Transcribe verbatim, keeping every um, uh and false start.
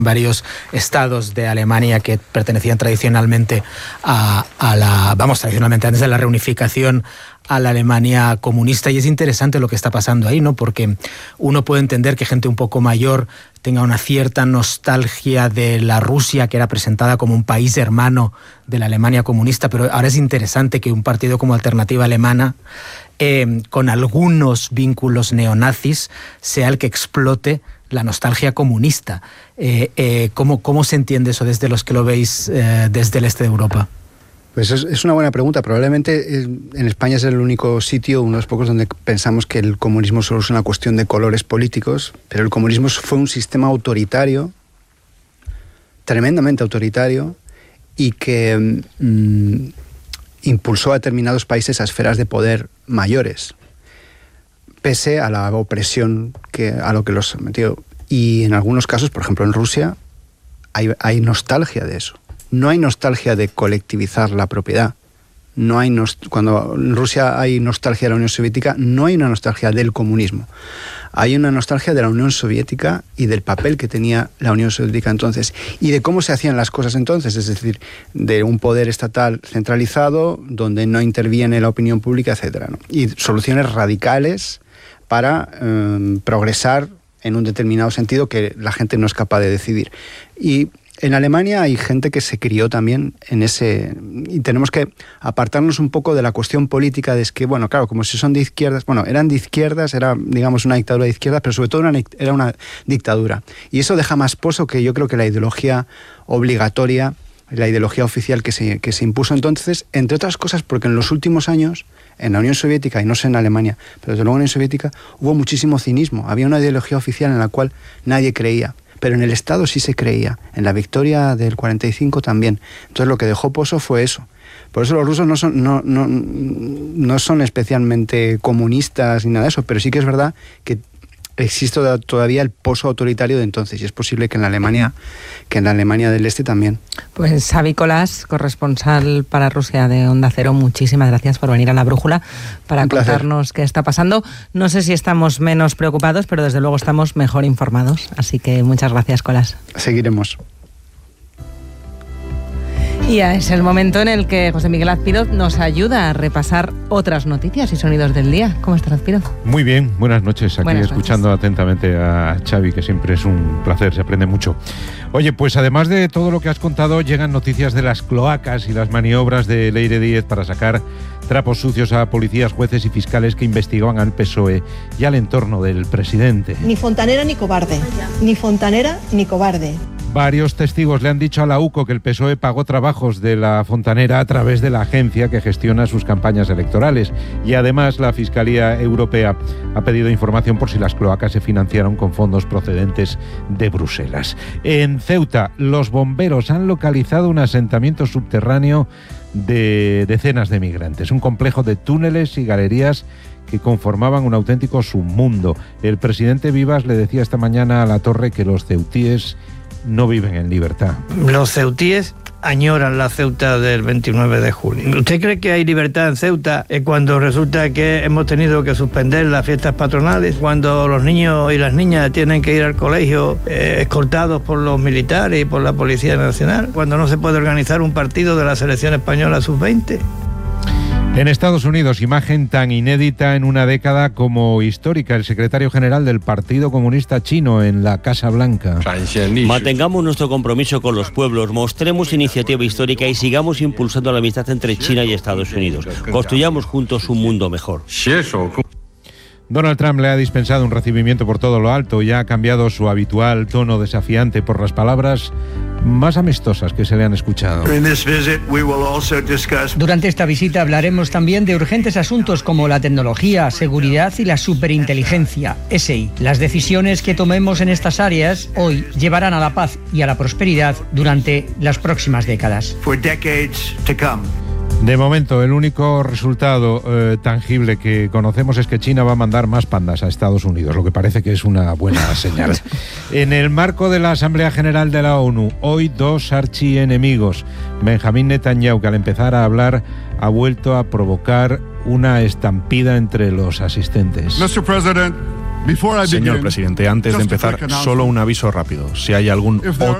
varios estados de Alemania que pertenecían tradicionalmente a, a la, vamos, tradicionalmente antes de la reunificación, a la Alemania comunista, y es interesante lo que está pasando ahí, ¿no? Porque uno puede entender que gente un poco mayor tenga una cierta nostalgia de la Rusia que era presentada como un país hermano de la Alemania comunista, pero ahora es interesante que un partido como Alternativa Alemana, eh, con algunos vínculos neonazis, sea el que explote la nostalgia comunista. Eh, eh, ¿cómo, ¿Cómo se entiende eso desde los que lo veis eh, desde el este de Europa? Pues es, es una buena pregunta. Probablemente en España es el único sitio, uno de los pocos, donde pensamos que el comunismo solo es una cuestión de colores políticos, pero el comunismo fue un sistema autoritario, tremendamente autoritario, y que mm, impulsó a determinados países a esferas de poder mayores, pese a la opresión que, a lo que los metió. Y en algunos casos, por ejemplo en Rusia, hay, hay nostalgia de eso. No hay nostalgia de colectivizar la propiedad. No hay nost- Cuando en Rusia hay nostalgia de la Unión Soviética, no hay una nostalgia del comunismo. Hay una nostalgia de la Unión Soviética y del papel que tenía la Unión Soviética entonces y de cómo se hacían las cosas entonces, es decir, de un poder estatal centralizado donde no interviene la opinión pública, etcétera, ¿no? Y soluciones radicales para eh, progresar en un determinado sentido que la gente no es capaz de decidir. Y en Alemania hay gente que se crió también en ese... Y tenemos que apartarnos un poco de la cuestión política de es que, bueno, claro, como si son de izquierdas... Bueno, eran de izquierdas, era, digamos, una dictadura de izquierdas, pero sobre todo una, era una dictadura. Y eso deja más pozo que yo creo que la ideología obligatoria, la ideología oficial que se, que se impuso entonces, entre otras cosas porque en los últimos años, en la Unión Soviética, y no sé en Alemania, pero desde luego en la Unión Soviética, hubo muchísimo cinismo. Había una ideología oficial en la cual nadie creía. Pero en el Estado sí se creía, en la victoria del cuarenta y cinco también. Entonces lo que dejó pozo fue eso. Por eso los rusos no son, no, no, no son especialmente comunistas ni nada de eso, pero sí que es verdad que existe todavía el pozo autoritario de entonces, y es posible que en la Alemania, que en la Alemania del Este también. Pues Xavi Colás, corresponsal para Rusia de Onda Cero, muchísimas gracias por venir a La Brújula para contarnos qué está pasando. No sé si estamos menos preocupados, pero desde luego estamos mejor informados, así que muchas gracias, Colás. Seguiremos. Y es el momento en el que José Miguel Azpiroz nos ayuda a repasar otras noticias y sonidos del día. ¿Cómo estás, Azpiroz? Muy bien, buenas noches. Aquí buenas escuchando noches. atentamente a Xavi, que siempre es un placer, se aprende mucho. Oye, pues además de todo lo que has contado, llegan noticias de las cloacas y las maniobras de Leire Díez para sacar trapos sucios a policías, jueces y fiscales que investigaban al P S O E y al entorno del presidente. Ni fontanera ni cobarde, ni fontanera ni cobarde. Varios testigos le han dicho a la UCO que el P S O E pagó trabajos de la fontanera a través de la agencia que gestiona sus campañas electorales. Y además la Fiscalía Europea ha pedido información por si las cloacas se financiaron con fondos procedentes de Bruselas. En Ceuta, los bomberos han localizado un asentamiento subterráneo de decenas de migrantes, un complejo de túneles y galerías que conformaban un auténtico submundo. El presidente Vivas le decía esta mañana a La Torre que los ceutíes no viven en libertad. Los ceutíes añoran la Ceuta del veintinueve de julio. ¿Usted cree que hay libertad en Ceuta cuando resulta que hemos tenido que suspender las fiestas patronales, cuando los niños y las niñas tienen que ir al colegio eh, escoltados por los militares y por la Policía Nacional, cuando no se puede organizar un partido de la selección española sub veinte? En Estados Unidos, imagen tan inédita en una década como histórica. El secretario general del Partido Comunista Chino en la Casa Blanca. Mantengamos nuestro compromiso con los pueblos, mostremos iniciativa histórica y sigamos impulsando la amistad entre China y Estados Unidos. Construyamos juntos un mundo mejor. Donald Trump le ha dispensado un recibimiento por todo lo alto y ha cambiado su habitual tono desafiante por las palabras más amistosas que se le han escuchado. Durante esta visita hablaremos también de urgentes asuntos como la tecnología, seguridad y la superinteligencia, S I. Las decisiones que tomemos en estas áreas hoy llevarán a la paz y a la prosperidad durante las próximas décadas. De momento, el único resultado eh, tangible que conocemos es que China va a mandar más pandas a Estados Unidos, lo que parece que es una buena señal. En el marco de la Asamblea General de la ONU, hoy dos archienemigos. Benjamín Netanyahu, que al empezar a hablar ha vuelto a provocar una estampida entre los asistentes. mister President, Señor presidente, antes de empezar, solo un aviso rápido. Si hay algún otro